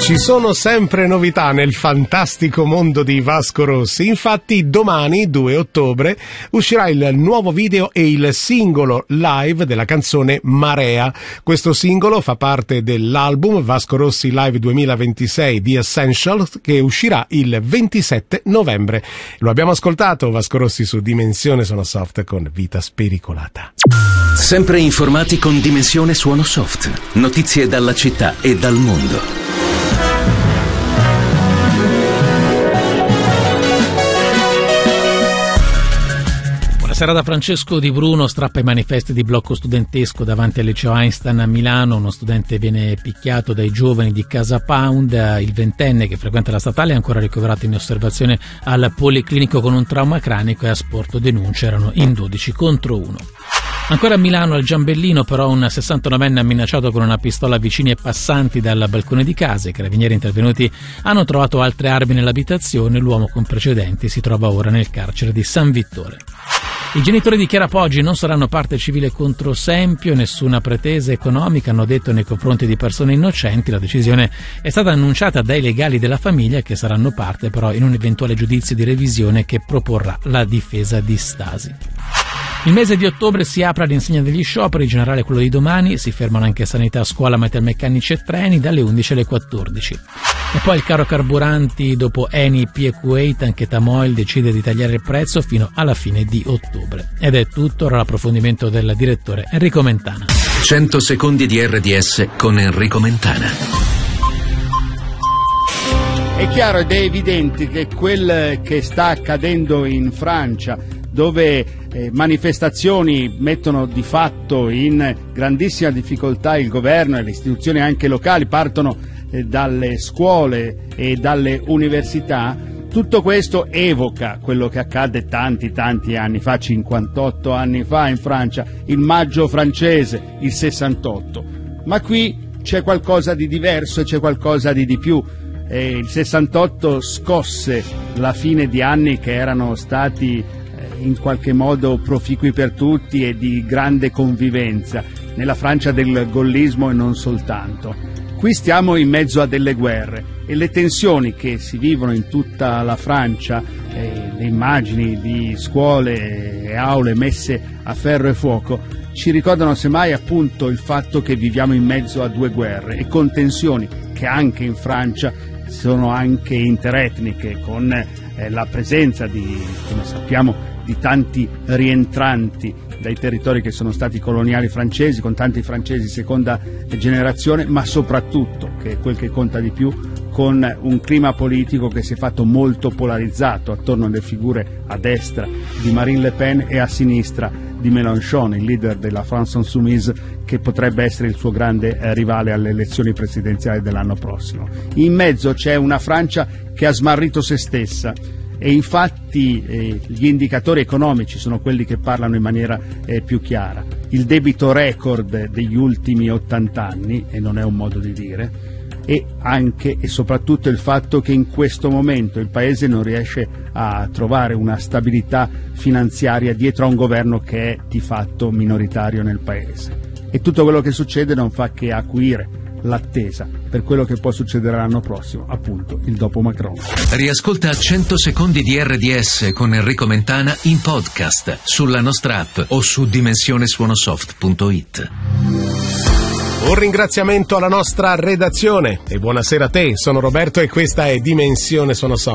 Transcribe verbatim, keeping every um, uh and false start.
Ci sono sempre novità nel fantastico mondo di Vasco Rossi. Infatti domani, due ottobre, uscirà il nuovo video e il singolo live della canzone Marea. Questo singolo fa parte dell'album Vasco Rossi Live duemilaventisei The Essentials, che uscirà il ventisette novembre. Lo abbiamo ascoltato, Vasco Rossi, su Dimensione Suono Soft con Vita Spericolata. Sempre informati con Dimensione Suono Soft. Notizie dalla città e dal mondo. Buonasera da Francesco Di Bruno. Strappa i manifesti di blocco studentesco davanti al liceo Einstein a Milano. Uno studente viene picchiato dai giovani di Casa Pound. Il ventenne che frequenta la statale è ancora ricoverato in osservazione al policlinico con un trauma cranico e ha sporto denunce. Erano in dodici contro uno. Ancora a Milano, al Giambellino, però, un sessantanovenne ha minacciato con una pistola vicini e passanti dal balcone di casa. I carabinieri intervenuti hanno trovato altre armi nell'abitazione. L'uomo con precedenti si trova ora nel carcere di San Vittore. I genitori di Chiara Poggi non saranno parte civile contro Sempio, nessuna pretesa economica, hanno detto, nei confronti di persone innocenti. La decisione è stata annunciata dai legali della famiglia, che saranno parte però in un eventuale giudizio di revisione che proporrà la difesa di Stasi. Il mese di ottobre si apre all'insegna degli scioperi, in generale quello di domani. Si fermano anche sanità, scuola, metalmeccanici e treni dalle undici alle quattordici. E poi il caro carburanti, dopo Eni, P e Kuwait, anche Tamoil decide di tagliare il prezzo fino alla fine di ottobre. Ed è tutto, ora l'approfondimento del direttore Enrico Mentana. cento secondi di R D S con Enrico Mentana. È chiaro ed è evidente che quel che sta accadendo in Francia, dove eh, manifestazioni mettono di fatto in grandissima difficoltà il governo e le istituzioni anche locali, partono eh, dalle scuole e dalle università, tutto questo evoca quello che accadde tanti tanti anni fa, cinquantotto anni fa in Francia, il maggio francese, il sessantotto. Ma qui c'è qualcosa di diverso e c'è qualcosa di di più. E il sessantotto scosse la fine di anni che erano stati in qualche modo proficui per tutti e di grande convivenza nella Francia del gollismo e non soltanto. Qui stiamo in mezzo a delle guerre e le tensioni che si vivono in tutta la Francia, eh, le immagini di scuole e aule messe a ferro e fuoco, ci ricordano semmai appunto il fatto che viviamo in mezzo a due guerre e con tensioni che anche in Francia sono anche interetniche, con eh, la presenza di, come sappiamo, di tanti rientranti dai territori che sono stati coloniali francesi, con tanti francesi seconda generazione, ma soprattutto, che è quel che conta di più, con un clima politico che si è fatto molto polarizzato attorno alle figure a destra di Marine Le Pen e a sinistra di Mélenchon, il leader della France Insoumise, che potrebbe essere il suo grande eh, rivale alle elezioni presidenziali dell'anno prossimo. In mezzo c'è una Francia che ha smarrito se stessa, e infatti eh, gli indicatori economici sono quelli che parlano in maniera eh, più chiara. Il debito record degli ultimi ottanta anni, e non è un modo di dire, e anche e soprattutto il fatto che in questo momento il Paese non riesce a trovare una stabilità finanziaria dietro a un governo che è di fatto minoritario nel Paese. E tutto quello che succede non fa che acuire l'attesa per quello che può succedere l'anno prossimo, appunto il dopo Macron. Riascolta cento secondi di R D S con Enrico Mentana in podcast sulla nostra app o su dimensione suono soft punto it. Un ringraziamento alla nostra redazione e buonasera a te, sono Roberto e questa è Dimensione Suono Soft.